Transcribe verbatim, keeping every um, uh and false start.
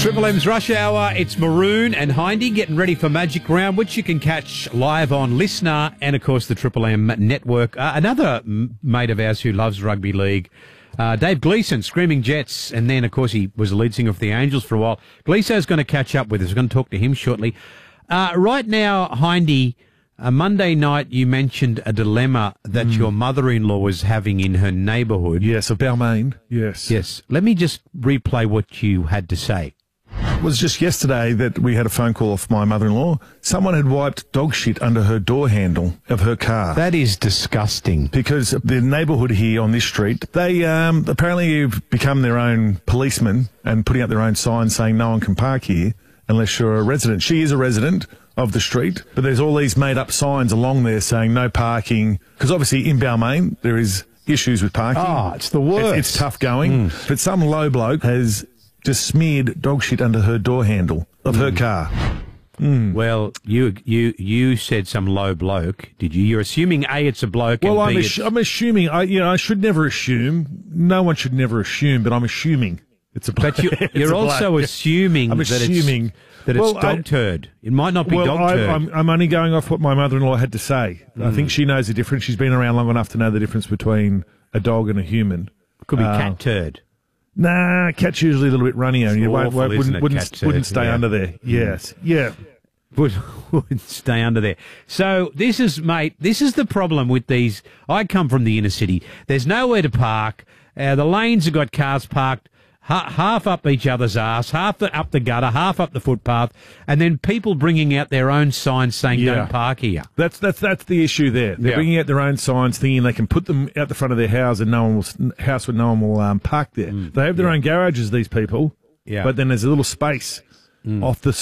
Triple M's Rush Hour. It's Maroon and Hindy getting ready for Magic Round, which you can catch live on Listener and, of course, the Triple M network. Uh, another m- mate of ours who loves rugby league, uh, Dave Gleeson, Screaming Jets, and then, of course, he was the lead singer for the Angels for a while. Gleeso's going to catch up with us. We're going to talk to him shortly. Uh, right now, Hindy, uh, Monday night you mentioned a dilemma that mm. your mother-in-law was having in her neighbourhood. Yes, of Balmain. Yes. Yes. Let me just replay what you had to say. It was just yesterday that we had a phone call off my mother-in-law. Someone had wiped dog shit under her door handle of her car. That is disgusting. Because the neighbourhood here on this street, they um, apparently have become their own policemen and putting up their own signs saying no one can park here unless you're a resident. She is a resident of the street, but there's all these made-up signs along there saying no parking. Because obviously in Balmain there is issues with parking. Oh, it's the worst. It's, it's tough going. Mm. But some low bloke has just smeared dog shit under her door handle of mm. her car. Mm. Well, you you you said some low bloke, did you? You're assuming A, it's a bloke, well, and I'm, B, assu- I'm assuming, I, you know, I should never assume. No one should never assume, but I'm assuming it's a bloke. But you, you're also assuming I'm that assuming it's, that well, it's dog I, turd. It might not be well, dog I, turd. I'm, I'm only going off what my mother-in-law had to say. Mm. I think she knows the difference. She's been around long enough to know the difference between a dog and a human. Could be uh, cat turd. Nah, cat's usually a little bit runnier, and you won't, awful, wouldn't, it, wouldn't, wouldn't stay yeah. under there. Yes, yeah. Would, would stay under there. So this is, mate, this is the problem with these. I come from the inner city. There's nowhere to park. Uh, the lanes have got cars parked ha- half up each other's arse, half the, up the gutter, half up the footpath, and then people bringing out their own signs saying Yeah. don't park here. That's that's that's the issue there. They're Yeah. bringing out their own signs, thinking they can put them out the front of their house and no one will house where no one will um, park there. Mm. They have their Yeah. own garages, these people. Yeah. But then there's a little space Mm. off the